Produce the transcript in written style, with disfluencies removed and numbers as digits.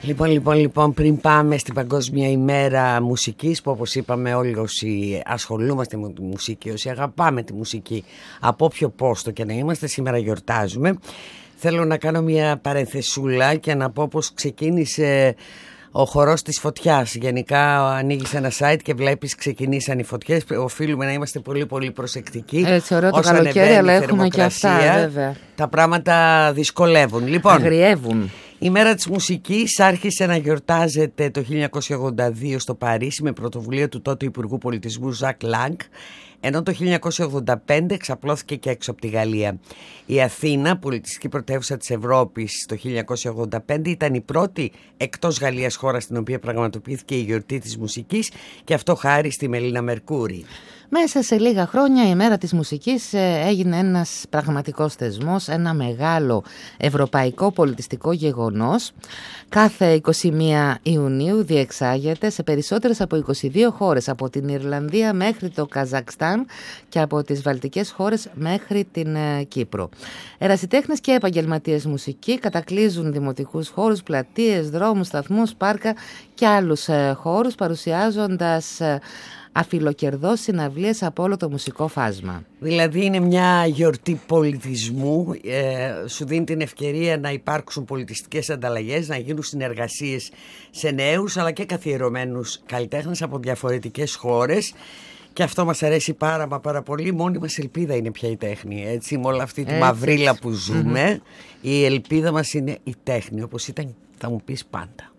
Λοιπόν, πριν πάμε στην Παγκόσμια ημέρα μουσικής, που όπως είπαμε όλοι όσοι ασχολούμαστε με τη μουσική, όσοι αγαπάμε τη μουσική, από όποιο πόστο και να είμαστε, σήμερα γιορτάζουμε. Θέλω να κάνω μια παρενθεσούλα και να πω πως ξεκίνησε ο χορός της φωτιάς. Γενικά ανοίγεις ένα site και βλέπεις ξεκινήσαν οι φωτιές. Οφείλουμε να είμαστε πολύ πολύ προσεκτικοί. Έτσι, ωραίο το καλοκαίρι, αλλά έχουμε και αυτά, βέβαια. Τα πράγματα δυσκολεύουν. Λοιπόν, αγριεύουν. Η μέρα της μουσικής άρχισε να γιορτάζεται το 1982 στο Παρίσι με πρωτοβουλία του τότε Υπουργού Πολιτισμού Ζακ Λάγκ, ενώ το 1985 εξαπλώθηκε και έξω από τη Γαλλία. Η Αθήνα, πολιτιστική πρωτεύουσα της Ευρώπης, το 1985 ήταν η πρώτη εκτός Γαλλίας χώρα στην οποία πραγματοποιήθηκε η γιορτή της μουσικής, και αυτό χάρη στη Μελίνα Μερκούρη. Μέσα σε λίγα χρόνια η μέρα της μουσικής έγινε ένας πραγματικός θεσμός, ένα μεγάλο ευρωπαϊκό πολιτιστικό γεγονός. Κάθε 21 Ιουνίου διεξάγεται σε περισσότερες από 22 χώρες, από την Ιρλανδία μέχρι το Καζακστάν και από τις βαλτικές χώρες μέχρι την Κύπρο. Ερασιτέχνες και επαγγελματίες μουσικοί κατακλείζουν δημοτικούς χώρους, πλατείες, δρόμους, σταθμούς, πάρκα και άλλους χώρους, παρουσιάζοντας αφιλοκερδώς συναυλίες από όλο το μουσικό φάσμα. Δηλαδή είναι μια γιορτή πολιτισμού, σου δίνει την ευκαιρία να υπάρξουν πολιτιστικές ανταλλαγές, να γίνουν συνεργασίες σε νέους αλλά και καθιερωμένους καλλιτέχνες από διαφορετικές χώρες. Και αυτό μας αρέσει πάρα πολύ. Μόνη μας ελπίδα είναι πια η τέχνη, έτσι, με όλη αυτή τη μαυρίλα που ζούμε. Η ελπίδα μας είναι η τέχνη, όπως ήταν, θα μου πεις, πάντα.